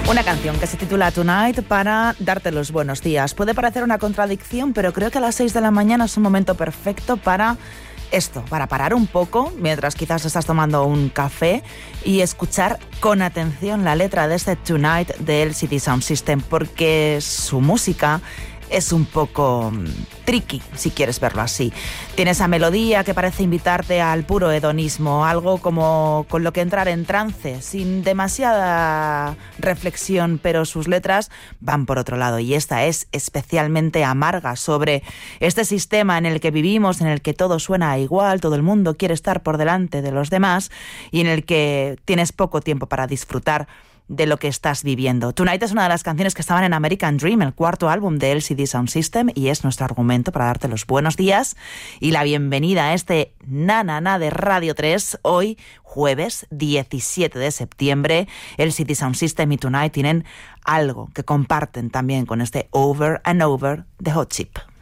Una canción que se titula Tonight para darte los buenos días. Puede parecer una contradicción, pero creo que a las 6 de la mañana es un momento perfecto para esto, para parar un poco mientras quizás estás tomando un café y escuchar con atención la letra de este Tonight de LCD Sound System, porque su música es un poco tricky, si quieres verlo así. Tiene esa melodía que parece invitarte al puro hedonismo, algo como con lo que entrar en trance, sin demasiada reflexión, pero sus letras van por otro lado, y esta es especialmente amarga sobre este sistema en el que vivimos, en el que todo suena igual, todo el mundo quiere estar por delante de los demás y en el que tienes poco tiempo para disfrutar de lo que estás viviendo. Tonight es una de las canciones que estaban en American Dream, el cuarto álbum de LCD Sound System, y es nuestro argumento para darte los buenos días y la bienvenida a este Na Na Na de Radio 3, hoy jueves 17 de septiembre. LCD Sound System y Tonight tienen algo que comparten también con este Over and Over de Hot Chip.